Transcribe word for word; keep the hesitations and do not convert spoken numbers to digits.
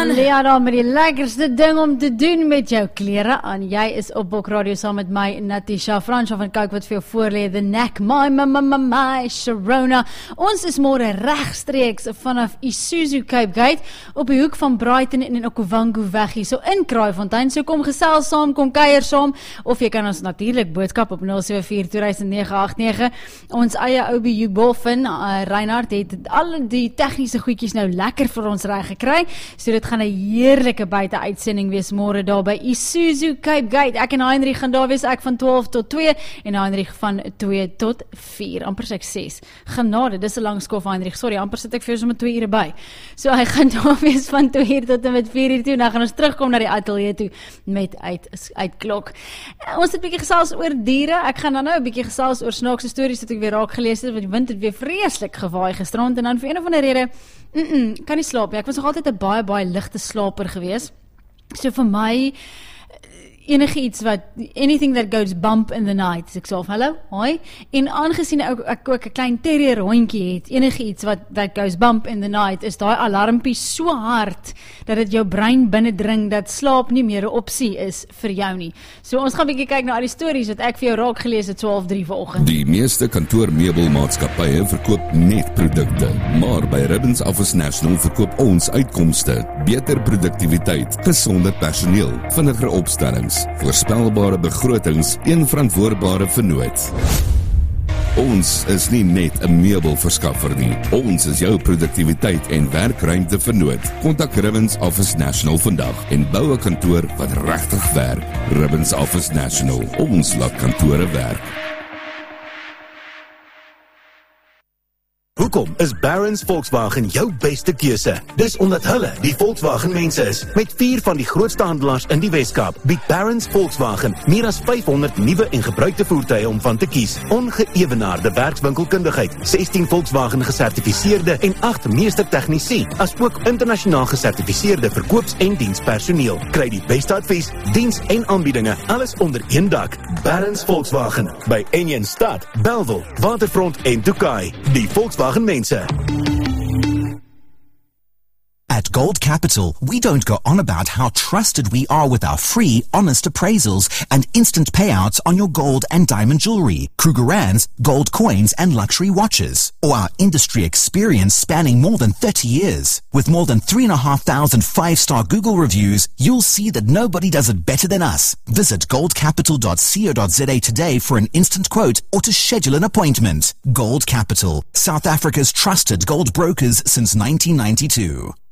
Ja, dan met die lekkerste ding om te doen met jou klere aan. Jy is op Bok Radio saam met my, Natisha Fransha van Kyk wat vir jou voorlee, The Neck, my, my, my, my, my, Sharona. Ons is môre regstreeks vanaf Isuzu Cape Gate, op die hoek van Brighton en Okavango weg hier, so in Kraaifontein, so kom gesels saam, kom kuier saam, of jy kan ons natuurlik boodskap op nul sewe vier twee nege agt nege. Ons eie O B U Boffin, uh, Reinhard, het al die tegniese goedjies nou lekker vir ons reg gekry, so dit gaan 'n heerlike buite uitsending wees môre daar by Isuzu Cape Gate. Ek en Heinrich gaan daar wees, ek van twaalf tot twee en Heinrich van twee tot vier, amper sê ek ses. Genade, dis 'n lang skof Heinrich, sorry, amper sit ek vir jou so met twee ure by. So hy gaan daar wees van twee uur tot en met vier uur toe, en dan gaan ons terugkom na die ateljee toe met uit, uitklok. Ons het 'n bietjie gesels oor diere, ek gaan dan nou 'n bietjie gesels oor snaakse stories wat ek weer raak gelees het, want die wind het weer vreeslik gewaai gisterand, en dan vir een of ander rede, mm -mm, kan nie slaap nie. Ek was nog altyd 'n baie, baie ligte slaper gewees. So vir my, enige iets wat, anything that goes bump in the night, so ek sê, hallo, hoi, en aangesien ek, ek ook 'n klein terrier hondjie het, enige iets wat, that goes bump in the night, is daai alarmpie so hard, dat dit jou brein binnendring, dat slaap nie meer 'n opsie is vir jou nie. So ons gaan 'n bietjie kyk na al die stories wat ek vir jou raak gelees het, twaalf drie vanoggend. Die meeste kantoormeubelmaatskappye verkoop net produkte, maar by Ribbons Office National verkoop ons uitkomste, beter produktiwiteit, gesonder personeel, vinniger opstellings, voorspelbare begrotings, een verantwoordbare vennoot. Ons is nie net 'n meubelverskaffer nie, ons is jou produktiwiteit en werkruimte vennoot. Kontak Ribbons Office National vandag en bou 'n kantoor wat regtig werk. Ribbons Office National, ons laat kantore werk. Hoekom is Barron's Volkswagen jou beste keuse? Dis omdat hulle die Volkswagen mense is. Met vier van die grootste handelaars in die Weskaap bied Barron's Volkswagen meer as vyfhonderd nuwe en gebruikte voertuie om van te kies. Ongeëwenaarde werkswinkelkundigheid, sestien Volkswagen gesertifiseerde en agt meester tegnisie, as ook internasionaal gesertifiseerde verkoops- en dienspersoneel. Kry die beste advies, diens en aanbiedinge, alles onder een dak. Barron's Volkswagen by Enjen Stad, Bellville, Waterfront en Tokai. Die Volkswagen mense. At Gold Capital, we don't go on about how trusted we are with our free, honest appraisals and instant payouts on your gold and diamond jewelry, Krugerrands, gold coins and luxury watches, or our industry experience spanning more than thirty years. With more than three and a half thousand five-star Google reviews, you'll see that nobody does it better than us. Visit gold capital dot co dot za today for an instant quote or to schedule an appointment. Gold Capital, South Africa's trusted gold brokers since nineteen ninety-two.